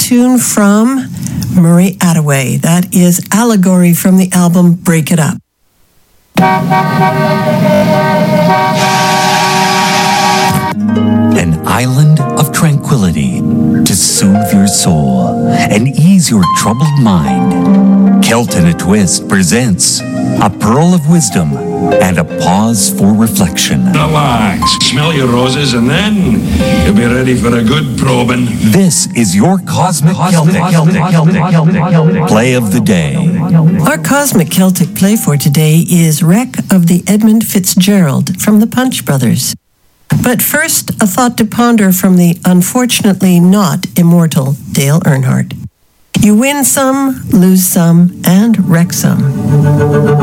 tune from Murray Attaway. That is Allegory from the album Break It Up. An island of tranquility to soothe your soul and ease your troubled mind. Celt in a Twist presents a pearl of wisdom and a pause for reflection. Relax, smell your roses, and then you'll be ready for a good probing. This is your Cosmic Celtic Play of the Day. Our Cosmic Celtic play for today is Wreck of the Edmund Fitzgerald from the Punch Brothers. But first, a thought to ponder from the unfortunately not immortal Dale Earnhardt. You win some, lose some, and wreck some.